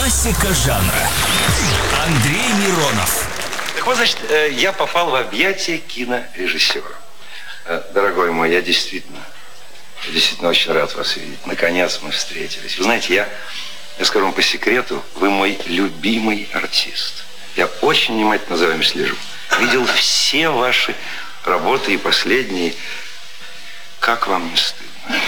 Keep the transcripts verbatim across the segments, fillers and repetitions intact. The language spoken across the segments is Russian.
Классика жанра. Андрей Миронов. Так вот, значит, я попал в объятия кинорежиссера. Дорогой мой, я действительно, я действительно очень рад вас видеть. Наконец мы встретились. Вы знаете, я, я скажу вам по секрету, вы мой любимый артист. Я очень внимательно за вами слежу. Видел все ваши работы и последние. Как вам не стыдно?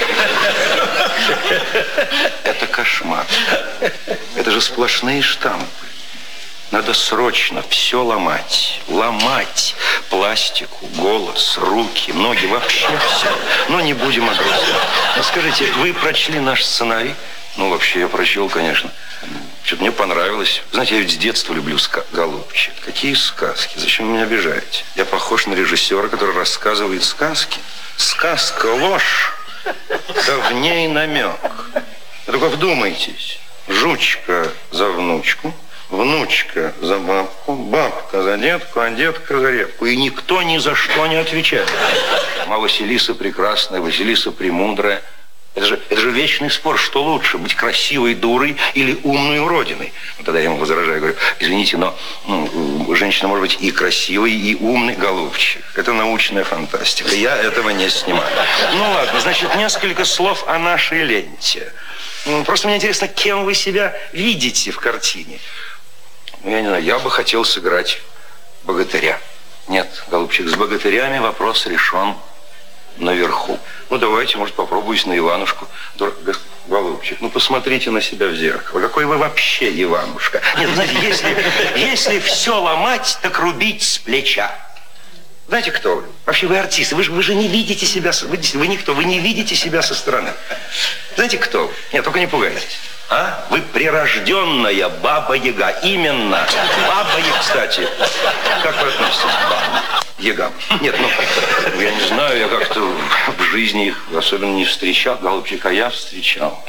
Это кошмар. Это же сплошные штампы. Надо срочно все ломать. Ломать пластику, голос, руки, ноги, вообще все. Но не будем о грустном. Ну, скажите, вы прочли наш сценарий? Ну, вообще, я прочел, конечно. Что-то мне понравилось. Знаете, я ведь с детства люблю ска... голубчик. Какие сказки? Зачем вы меня обижаете? Я похож на режиссера, который рассказывает сказки. Сказка ложь, да в ней намек. Только вдумайтесь. Жучка за внучку, внучка за бабку, бабка за детку, а детка за репку. И никто ни за что не отвечает. А Василиса прекрасная, Василиса премудрая. Это же, это же вечный спор, что лучше, быть красивой дурой или умной уродиной. Вот тогда я ему возражаю, говорю, извините, но ну, женщина может быть и красивой, и умной, голубчик. Это научная фантастика, я этого не снимаю. Ну ладно, значит, несколько слов о нашей ленте. Просто мне интересно, кем вы себя видите в картине. Ну, я не знаю, я бы хотел сыграть богатыря. Нет, голубчик, с богатырями вопрос решен наверху. Ну, давайте, может, попробуюсь на Иванушку. Голубчик, ну, посмотрите на себя в зеркало. Какой вы вообще Иванушка. Нет, знаете, если, если все ломать, так рубить с плеча. Знаете, кто вы? Вообще вы артисты. Вы же, вы же не видите себя... Вы, вы никто. Вы не видите себя со стороны. Знаете, кто вы? Нет, только не пугайтесь. А? Вы прирожденная Баба-Яга. Именно. Баба-Яга, кстати. Как вы относитесь к бабам? Ягам. Нет, ну, я не знаю, я как-то в жизни их особенно не встречал, голубчик, а я встречал.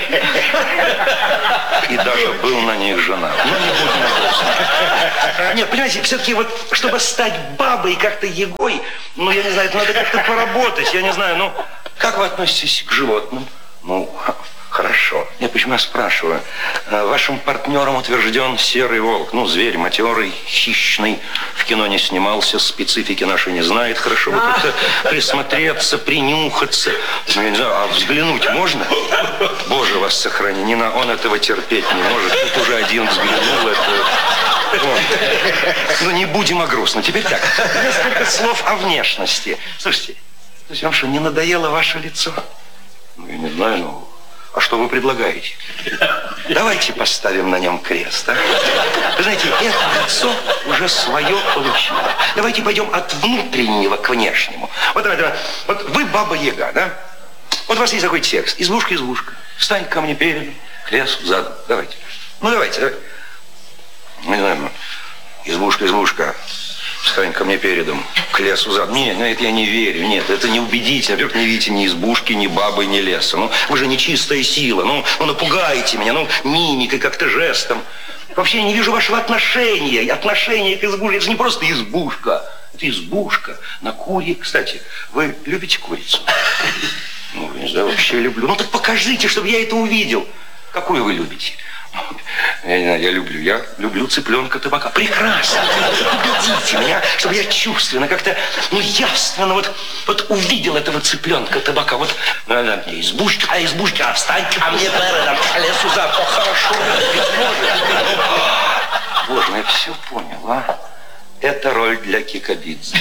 И даже был на них женат. Ну, не будем об этом. Нет, понимаете, все-таки вот, чтобы стать бабой как-то ягой, ну, я не знаю, это надо как-то поработать, я не знаю, ну, как вы относитесь к животным? Ну, хорошо. Я почему я спрашиваю? Вашим партнером утвержден серый волк. Ну, зверь матерый, хищный. В кино не снимался, специфики нашей не знает. Хорошо бы как-то присмотреться, принюхаться. Ну, я не знаю, а взглянуть можно? Боже, вас сохрани. Не на... Он этого терпеть не может. Тут уже один взглянул. Это... Вот. Ну, не будем о грустном. Теперь так. Несколько слов о внешности. Слушайте, вам что, не надоело ваше лицо? Ну, я не знаю, но... А что вы предлагаете? Давайте поставим на нем крест, а? Вы знаете, это лицо уже свое получило. Давайте пойдем от внутреннего к внешнему. Вот давай, давай. Вот вы Баба-Яга, да? Вот у вас есть такой текст. Избушка, избушка. Встань ко мне передом, к лесу задом. Давайте. Ну, давайте, давайте. Ну, не знаю, избушка, избушка. Встань ко мне передом, к лесу задом. Нет, на это я не верю. Нет, это не убедите. Во-первых, не видите ни избушки, ни бабы, ни леса. Ну, вы же не чистая сила. Ну, ну напугаете меня. Ну, мимикой, как-то жестом. Вообще, я не вижу вашего отношения. Отношения к избушке. Это же не просто избушка. Это избушка на куре. Кстати, вы любите курицу? Ну, не знаю, вообще люблю. Ну, так покажите, чтобы я это увидел. Какую вы любите? Я не знаю, я люблю, я люблю цыпленка табака. Прекрасно. Убедите меня, чтобы я чувственно, как-то, ну, явственно вот, вот увидел этого цыпленка табака. Вот, ну, да, избушка, а избушка, а встань ко мне передом, к лесу задом. Хорошо, ведь может. Боже, ну, я все понял, а? Это роль для Кикабидзе.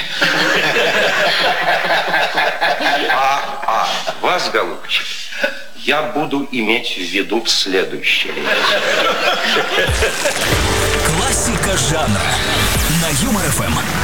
А, а, вас, голубчик, я буду иметь в виду в следующей ленте. Классика жанра на Юмор ФМ.